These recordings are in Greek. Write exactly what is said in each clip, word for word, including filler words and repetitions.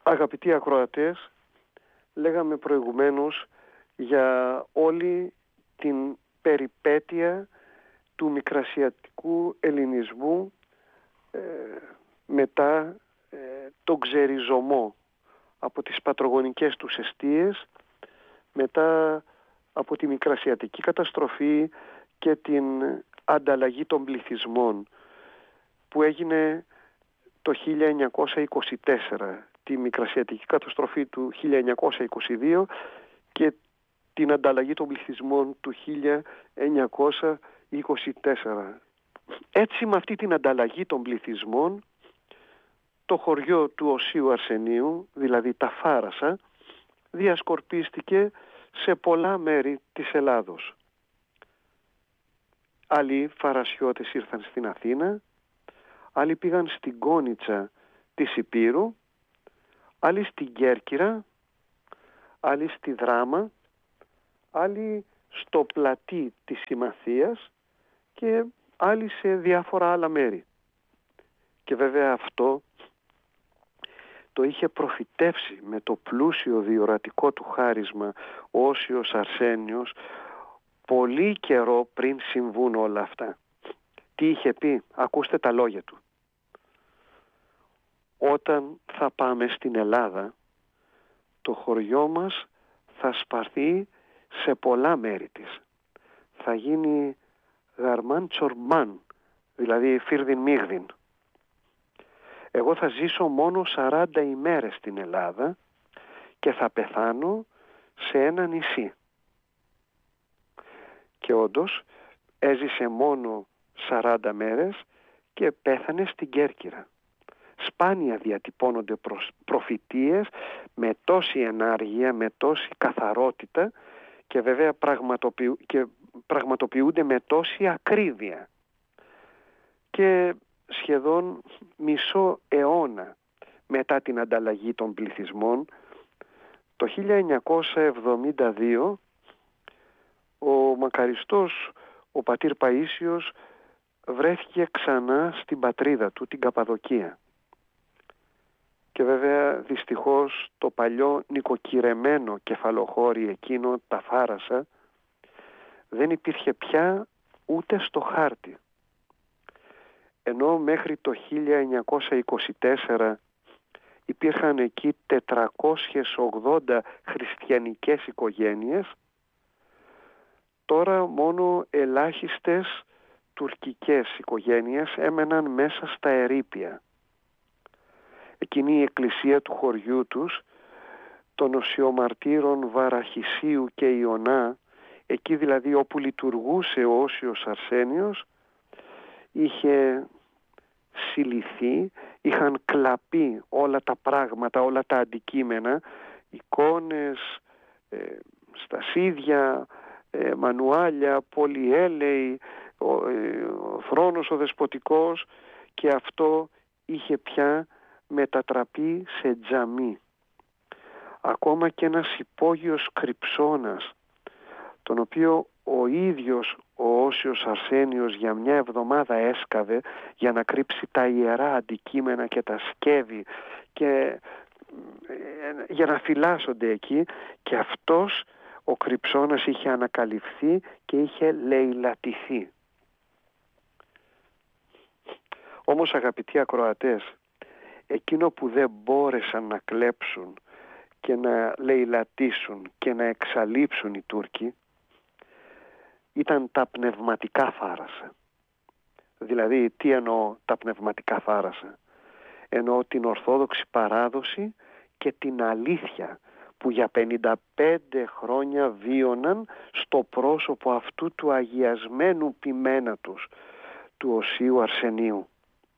Αγαπητοί ακροατές, λέγαμε προηγουμένως για όλη την περιπέτεια του μικρασιατικού ελληνισμού ε, μετά ε, τον ξεριζωμό από τις πατρογονικές τους εστίες, μετά από τη μικρασιατική καταστροφή και την ανταλλαγή των πληθυσμών που έγινε το χίλια εννιακόσια είκοσι τέσσερα, τη μικρασιατική καταστροφή του χίλια εννιακόσια είκοσι δύο και την ανταλλαγή των πληθυσμών του χίλια εννιακόσια είκοσι τέσσερα. Έτσι, με αυτή την ανταλλαγή των πληθυσμών, το χωριό του Οσίου Αρσενίου, δηλαδή τα Φάρασα, διασκορπίστηκε σε πολλά μέρη της Ελλάδος. Άλλοι φαρασιώτες ήρθαν στην Αθήνα, άλλοι πήγαν στην Κόνιτσα της Υπήρου, άλλοι στην Κέρκυρα, άλλοι στη Δράμα, άλλοι στο πλατή της Συμμαθίας και άλλοι σε διάφορα άλλα μέρη. Και βέβαια αυτό το είχε προφητεύσει με το πλούσιο διορατικό του χάρισμα ο Όσιος Αρσένιος πολύ καιρό πριν συμβούν όλα αυτά. Τι είχε πει? Ακούστε τα λόγια του. Όταν θα πάμε στην Ελλάδα, το χωριό μας θα σπαρθεί σε πολλά μέρη της. Θα γίνει γαρμάν τσορμάν, δηλαδή φίρδιν μίγδιν. Εγώ θα ζήσω μόνο σαράντα ημέρες στην Ελλάδα και θα πεθάνω σε ένα νησί. Και όντως έζησε μόνο σαράντα μέρες και πέθανε στην Κέρκυρα. Σπάνια διατυπώνονται προφητείες με τόση ενάργεια, με τόση καθαρότητα και βέβαια πραγματοποιου... και πραγματοποιούνται με τόση ακρίβεια. Και σχεδόν μισό αιώνα μετά την ανταλλαγή των πληθυσμών, το χίλια εννιακόσια εβδομήντα δύο, ο μακαριστός ο πατήρ Παΐσιος βρέθηκε ξανά στην πατρίδα του, την Καπαδοκία. Και βέβαια δυστυχώς το παλιό νοικοκυρεμένο κεφαλοχώρι εκείνο, τα Φάρασα, δεν υπήρχε πια ούτε στο χάρτη. Ενώ μέχρι το χίλια εννιακόσια είκοσι τέσσερα υπήρχαν εκεί τετρακόσιες ογδόντα χριστιανικές οικογένειες, τώρα μόνο ελάχιστες τουρκικές οικογένειες έμεναν μέσα στα ερείπια. Εκείνη η εκκλησία του χωριού τους, των οσιομαρτύρων Βαραχισίου και Ιωνά, εκεί δηλαδή όπου λειτουργούσε ο Όσιος Αρσένιος, είχε συλληφθεί, είχαν κλαπεί όλα τα πράγματα, όλα τα αντικείμενα, εικόνες, ε, στασίδια, ε, μανουάλια, πολυέλαιοι, ο, ε, ο θρόνος ο δεσποτικός, και αυτό είχε πια μετατραπεί σε τζαμί. Ακόμα και ένας υπόγειος κρυψώνας, τον οποίο ο ίδιος ο Όσιος Αρσένιος για μια εβδομάδα έσκαβε για να κρύψει τα ιερά αντικείμενα και τα σκεύη και για να φυλάσσονται εκεί, και αυτός ο κρυψώνας είχε ανακαλυφθεί και είχε λαιλατηθεί. Όμως, αγαπητοί ακροατές, εκείνο που δεν μπόρεσαν να κλέψουν και να λαιλατήσουν και να εξαλείψουν οι Τούρκοι ήταν τα πνευματικά Φάρασα. Δηλαδή, τι εννοώ τα πνευματικά Φάρασα? Εννοώ την Ορθόδοξη παράδοση και την αλήθεια που για πενήντα πέντε χρόνια βίωναν στο πρόσωπο αυτού του αγιασμένου ποιμένα τους, του Οσίου Αρσενίου.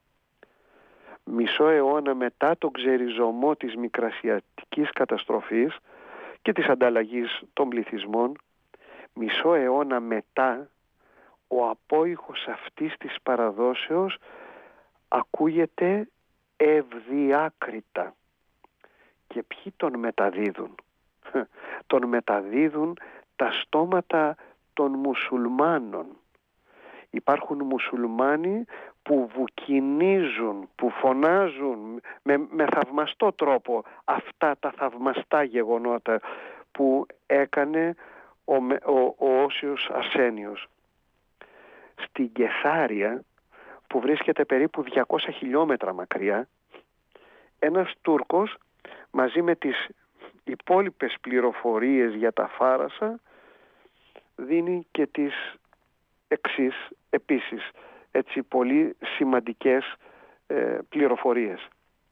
Μισό αιώνα μετά τον ξεριζωμό της μικρασιατικής καταστροφής και της ανταλλαγής των πληθυσμών, μισό αιώνα μετά, ο απόϊχος αυτής της παραδόσεως ακούγεται ευδιάκριτα. Και ποιοι τον μεταδίδουν? Τον μεταδίδουν τα στόματα των μουσουλμάνων. Υπάρχουν μουσουλμάνοι που βουκινίζουν, που φωνάζουν με, με θαυμαστό τρόπο αυτά τα θαυμαστά γεγονότα που έκανε ο, ο, ο Όσιος Αρσένιος. Στην Κεσάρια, που βρίσκεται περίπου διακόσια χιλιόμετρα μακριά, ένας Τούρκος μαζί με τις υπόλοιπες πληροφορίες για τα Φάρασα δίνει και τις εξής επίσης έτσι πολύ σημαντικές ε, πληροφορίες.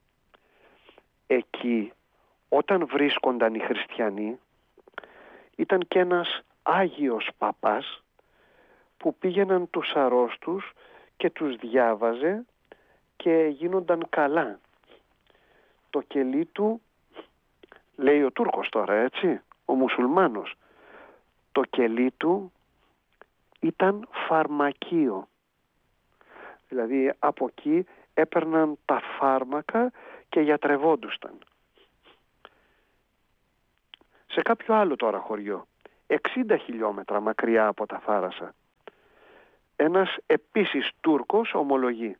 Εκεί όταν βρίσκονταν οι χριστιανοί ήταν και ένας Άγιος Παπάς που πήγαιναν τους αρρώστους και τους διάβαζε και γίνονταν καλά. Το κελί του, λέει ο Τούρκος τώρα, έτσι, ο μουσουλμάνος, το κελί του ήταν φαρμακείο. Δηλαδή από εκεί έπαιρναν τα φάρμακα και γιατρευόντουσταν. Σε κάποιο άλλο τώρα χωριό, εξήντα χιλιόμετρα μακριά από τα Φάρασα, ένας επίσης Τούρκος ομολογεί.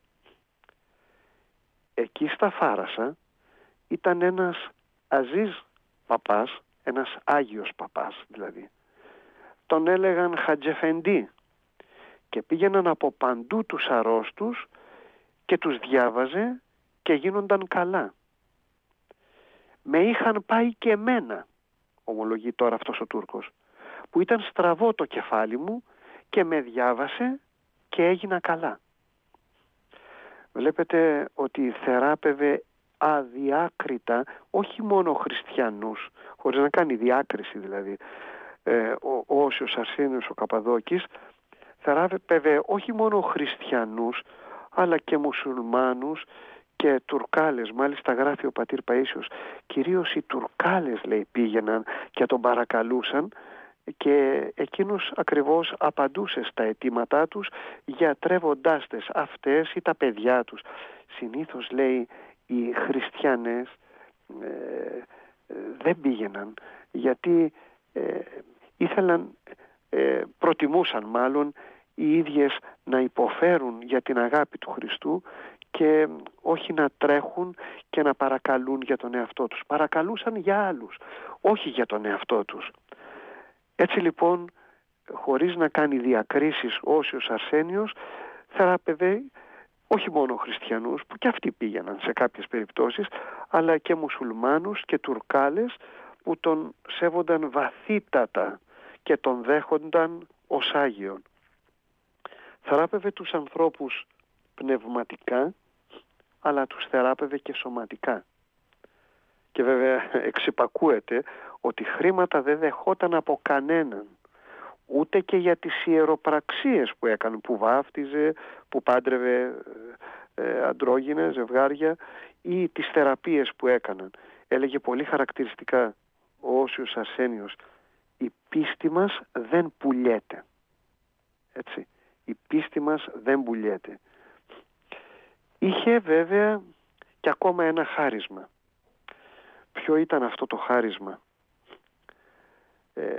Εκεί στα Φάρασα ήταν ένας Αζίζ Παπάς, ένας Άγιος Παπάς δηλαδή. Τον έλεγαν Χατζεφεντή και πήγαιναν από παντού τους αρρώστους και τους διάβαζε και γίνονταν καλά. Με είχαν πάει και εμένα, ομολογεί τώρα αυτός ο Τούρκος, που ήταν στραβό το κεφάλι μου και με διάβασε και έγινα καλά. Βλέπετε ότι θεράπευε αδιάκριτα όχι μόνο χριστιανούς, χωρίς να κάνει διάκριση δηλαδή, ε, ο, ο Όσιος Αρσένιος ο Καπαδόκης θεράπευε όχι μόνο χριστιανούς αλλά και μουσουλμάνους και Τουρκάλες. Μάλιστα γράφει ο πατήρ Παΐσιος, κυρίως οι Τουρκάλες λέει πήγαιναν και τον παρακαλούσαν και εκείνος ακριβώς απαντούσε στα αιτήματά τους γιατρεύοντάς τες αυτές ή τα παιδιά τους. Συνήθως λέει οι χριστιανές ε, ε, δεν πήγαιναν γιατί ε, ήθελαν, ε, προτιμούσαν μάλλον οι ίδιες να υποφέρουν για την αγάπη του Χριστού και όχι να τρέχουν και να παρακαλούν για τον εαυτό τους. Παρακαλούσαν για άλλους, όχι για τον εαυτό τους. Έτσι λοιπόν, χωρίς να κάνει διακρίσεις ο Όσιος Αρσένιος, θεράπευε όχι μόνο χριστιανούς, που και αυτοί πήγαιναν σε κάποιες περιπτώσεις, αλλά και μουσουλμάνους και Τουρκάλες που τον σέβονταν βαθύτατα και τον δέχονταν ως Άγιον. Θεράπευε τους ανθρώπους πνευματικά, αλλά τους θεράπευε και σωματικά. Και βέβαια εξυπακούεται ότι χρήματα δεν δεχόταν από κανέναν, ούτε και για τις ιεροπραξίες που έκανε, που βάφτιζε, που πάντρευε ε, αντρόγυνα, ζευγάρια, ή τις θεραπείες που έκαναν. Έλεγε πολύ χαρακτηριστικά ο Όσιος Αρσένιος, η πίστη μας δεν πουλιέται. Έτσι, η πίστη μας δεν πουλιέται. Είχε βέβαια και ακόμα ένα χάρισμα. Ποιο ήταν αυτό το χάρισμα? Ε,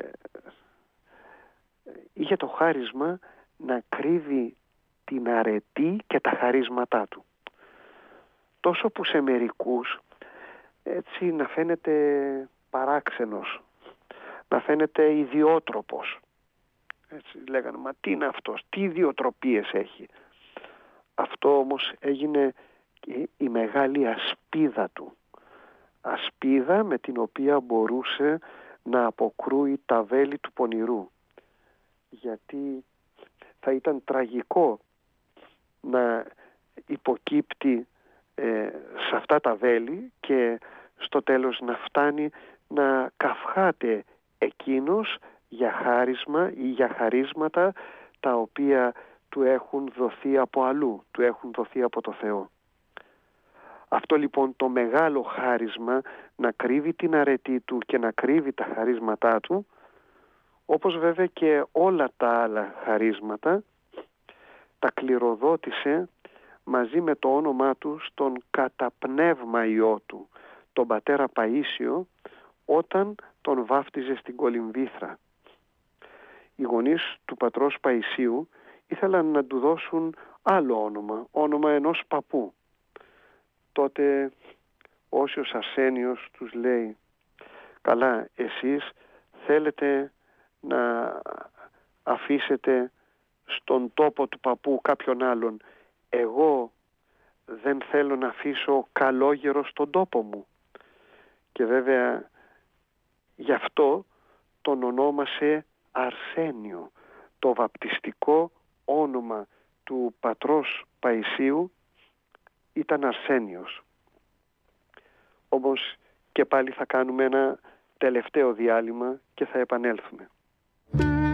είχε το χάρισμα να κρύβει την αρετή και τα χαρίσματά του. Τόσο που σε μερικούς έτσι να φαίνεται παράξενος, να φαίνεται ιδιότροπος. Έτσι λέγανε, μα τι είναι αυτός, τι ιδιοτροπίες έχει. Αυτό όμως έγινε η μεγάλη ασπίδα του. Ασπίδα με την οποία μπορούσε να αποκρούει τα βέλη του πονηρού. Γιατί θα ήταν τραγικό να υποκύπτει ε, σε αυτά τα βέλη και στο τέλος να φτάνει να καυχάται εκείνος για χάρισμα ή για χαρίσματα τα οποία του έχουν δοθεί από αλλού, του έχουν δοθεί από το Θεό. Αυτό λοιπόν το μεγάλο χάρισμα να κρύβει την αρετή του και να κρύβει τα χαρίσματά του, όπως βέβαια και όλα τα άλλα χαρίσματα, τα κληροδότησε μαζί με το όνομά του στον καταπνεύμα Υιό του, τον πατέρα Παΐσιο, όταν τον βάφτιζε στην Κολυμβήθρα. Οι γονείς του πατρός Παϊσίου ήθελαν να του δώσουν άλλο όνομα, όνομα ενός παππού. Τότε ο Όσιος Αρσένιος τους λέει, καλά, εσείς θέλετε να αφήσετε στον τόπο του παππού κάποιον άλλον. Εγώ δεν θέλω να αφήσω καλόγερο στον τόπο μου. Και βέβαια γι' αυτό τον ονόμασε Αρσένιο. Το βαπτιστικό όνομα του πατρός Παϊσίου ήταν Αρσένιος. Όμως και πάλι θα κάνουμε ένα τελευταίο διάλειμμα και θα επανέλθουμε.